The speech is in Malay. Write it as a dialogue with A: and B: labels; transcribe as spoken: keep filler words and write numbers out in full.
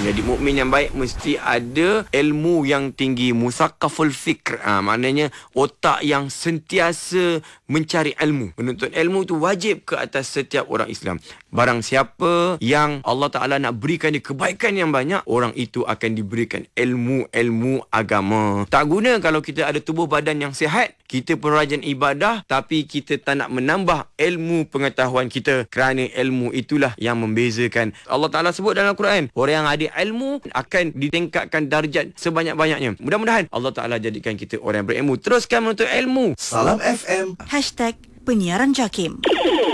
A: Jadi mukmin yang baik mesti ada ilmu yang tinggi, musaqqaful fikr. Ha, maknanya otak yang sentiasa mencari ilmu. Menuntut ilmu tu wajib ke atas setiap orang Islam. Barang siapa yang Allah Ta'ala nak berikan dia kebaikan yang banyak, orang itu akan diberikan ilmu-ilmu agama. Tak guna kalau kita ada tubuh badan yang sihat, kita pun rajin ibadah, tapi kita tak nak menambah ilmu pengetahuan kita, kerana ilmu itulah yang membezakan. Allah Ta'ala sebut dalam Quran, orang yang ada ilmu akan ditingkatkan darjat sebanyak-banyaknya. Mudah-mudahan Allah Ta'ala jadikan kita orang yang berilmu. Teruskan menuntut ilmu.
B: Salam F M.
C: Hashtag Penyiaran Jakim.